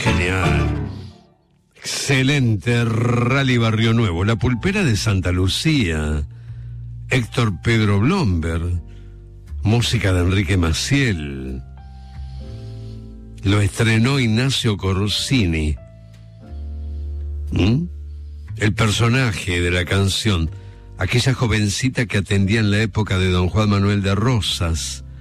Genial. Excelente. Rally Barrio Nuevo. La Pulpera de Santa Lucía. Héctor Pedro Blomberg. Música de Enrique Maciel. Lo estrenó Ignacio Corsini. El personaje de la canción, aquella jovencita que atendía en la época de don Juan Manuel de Rosas,